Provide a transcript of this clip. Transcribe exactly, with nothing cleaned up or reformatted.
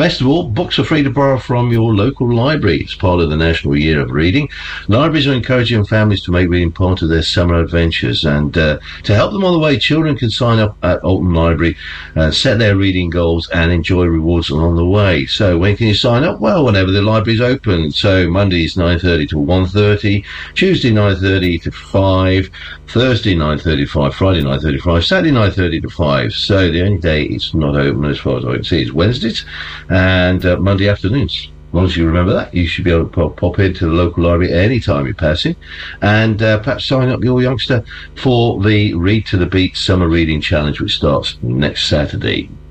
Best of all, books are free to borrow from your local library. It's part of the National Year of Reading. Libraries are encouraging families to make reading part of their summer adventures, and uh, to help them on the way, children can sign up at Alton Library, uh, set their reading goals, and enjoy rewards along the way. So when can you sign up? Well, whenever the library's open. So Mondays nine thirty to one thirty, Tuesday nine thirty to five, Thursday nine thirty to five, Friday nine thirty to five, Saturday nine thirty to five. So the only day it's not open, as far as I can see, is Wednesdays and uh, Monday afternoons. As long as you remember that, you should be able to pop, pop into the local library any time you're passing, and uh, perhaps sign up your youngster for the Read to the Beat Summer Reading Challenge, which starts next Saturday.